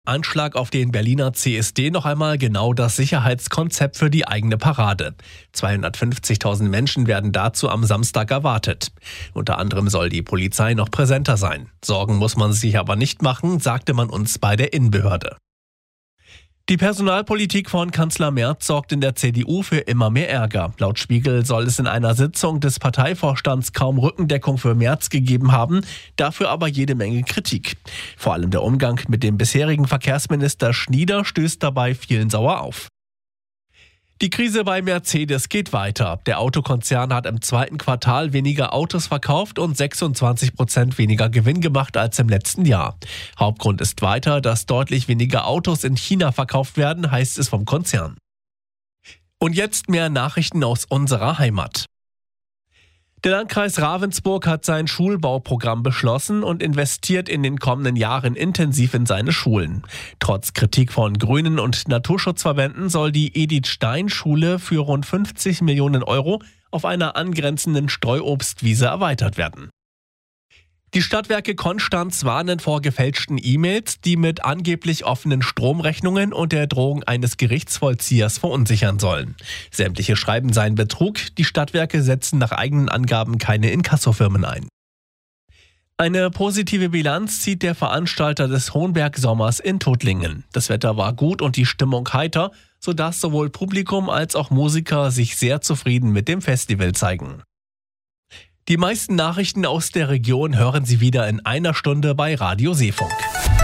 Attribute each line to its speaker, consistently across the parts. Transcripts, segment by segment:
Speaker 1: Anschlag auf den Berliner CSD noch einmal genau das Sicherheitskonzept für die eigene Parade. 250.000 Menschen werden dazu am Samstag erwartet. Unter anderem soll die Polizei noch präsenter sein. Sorgen muss man sich aber nicht machen, sagte man uns bei der Innenbehörde. Die Personalpolitik von Kanzler Merz sorgt in der CDU für immer mehr Ärger. Laut Spiegel soll es in einer Sitzung des Parteivorstands kaum Rückendeckung für Merz gegeben haben, dafür aber jede Menge Kritik. Vor allem der Umgang mit dem bisherigen Verkehrsminister Schnieder stößt dabei vielen sauer auf. Die Krise bei Mercedes geht weiter. Der Autokonzern hat im zweiten Quartal weniger Autos verkauft und 26% weniger Gewinn gemacht als im letzten Jahr. Hauptgrund ist weiter, dass deutlich weniger Autos in China verkauft werden, heißt es vom Konzern. Und jetzt mehr Nachrichten aus unserer Heimat. Der Landkreis Ravensburg hat sein Schulbauprogramm beschlossen und investiert in den kommenden Jahren intensiv in seine Schulen. Trotz Kritik von Grünen und Naturschutzverbänden soll die Edith-Stein-Schule für rund 50 Millionen Euro auf einer angrenzenden Streuobstwiese erweitert werden. Die Stadtwerke Konstanz warnen vor gefälschten E-Mails, die mit angeblich offenen Stromrechnungen und der Drohung eines Gerichtsvollziehers verunsichern sollen. Sämtliche Schreiben seien Betrug, die Stadtwerke setzen nach eigenen Angaben keine Inkassofirmen ein. Eine positive Bilanz zieht der Veranstalter des Hohenberg-Sommers in Tuttlingen. Das Wetter war gut und die Stimmung heiter, sodass sowohl Publikum als auch Musiker sich sehr zufrieden mit dem Festival zeigen. Die meisten Nachrichten aus der Region hören Sie wieder in einer Stunde bei Radio Seefunk.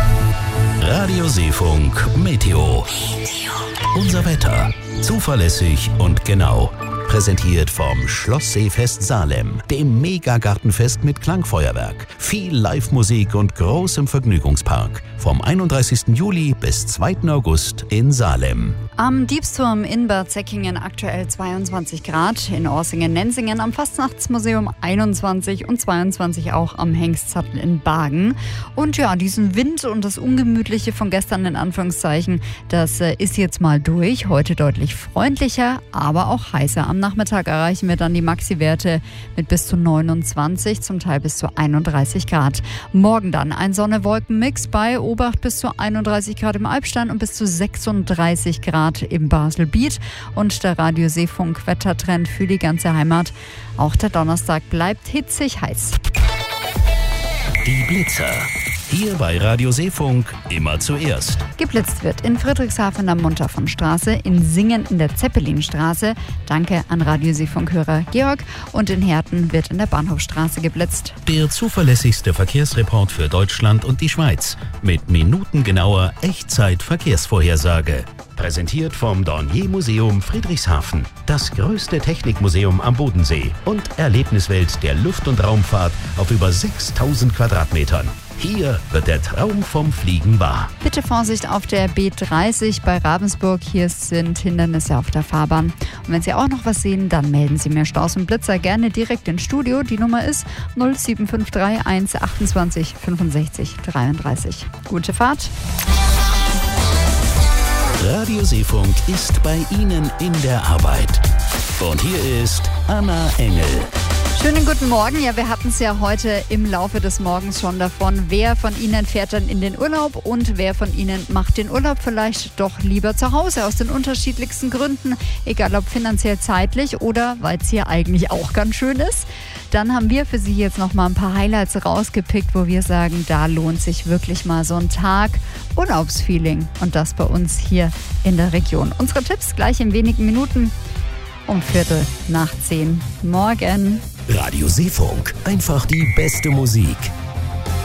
Speaker 2: Radio Seefunk Meteo. Unser Wetter. Zuverlässig und genau. Präsentiert vom Schloss Seefest Salem, dem Megagartenfest mit Klangfeuerwerk, viel Live-Musik und großem Vergnügungspark. Vom 31. Juli bis 2. August in Salem.
Speaker 3: Am Diebsturm in Bad Säckingen aktuell 22 Grad, in Orsingen-Nenzingen am Fastnachtsmuseum 21 und 22 auch am Hengstsattel in Bargen. Und ja, diesen Wind und das Ungemütliche von gestern in Anführungszeichen, das ist jetzt mal durch. Heute deutlich freundlicher, aber auch heißer. Am Nachmittag erreichen wir dann die Maxi-Werte mit bis zu 29, zum Teil bis zu 31 Grad. Morgen dann ein Sonne-Wolken-Mix bei Obacht bis zu 31 Grad im Albstein und bis zu 36 Grad im Baselbiet. Und der Radio Seefunk Wettertrend für die ganze Heimat. Auch der Donnerstag bleibt hitzig heiß.
Speaker 2: Die Blitzer. Hier bei Radio Seefunk immer zuerst.
Speaker 3: Geblitzt wird in Friedrichshafen am Muntervonstraße, in Singen in der Zeppelinstraße. Danke an Radio Seefunk-Hörer Georg. Und in Herten wird in der Bahnhofstraße geblitzt.
Speaker 2: Der zuverlässigste Verkehrsreport für Deutschland und die Schweiz. Mit minutengenauer Echtzeit-Verkehrsvorhersage. Präsentiert vom Dornier-Museum Friedrichshafen. Das größte Technikmuseum am Bodensee und Erlebniswelt der Luft- und Raumfahrt auf über 6000 Quadratmetern. Hier wird der Traum vom Fliegen wahr.
Speaker 3: Bitte Vorsicht auf der B30 bei Ravensburg. Hier sind Hindernisse auf der Fahrbahn. Und wenn Sie auch noch was sehen, dann melden Sie mir Staus und Blitzer gerne direkt ins Studio. Die Nummer ist 07531 28 65 33. Gute Fahrt.
Speaker 2: Radio Seefunk ist bei Ihnen in der Arbeit. Und hier ist Anna Engel.
Speaker 3: Schönen guten Morgen. Ja, wir hatten es ja heute im Laufe des Morgens schon davon. Wer von Ihnen fährt dann in den Urlaub und wer von Ihnen macht den Urlaub vielleicht doch lieber zu Hause aus den unterschiedlichsten Gründen, egal ob finanziell, zeitlich oder weil es hier eigentlich auch ganz schön ist. Dann haben wir für Sie jetzt noch mal ein paar Highlights rausgepickt, wo wir sagen, da lohnt sich wirklich mal so ein Tag Urlaubsfeeling und das bei uns hier in der Region. Unsere Tipps gleich in wenigen Minuten um 9:15 morgen.
Speaker 2: Radio Seefunk, einfach die beste Musik.